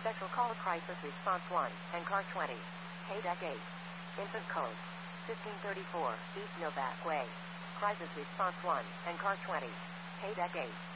Special call crisis response 1, and car 20. Haydeck 8. Infant code 1534, East Novak Way. Crisis response 1, and car 20. Haydeck 8.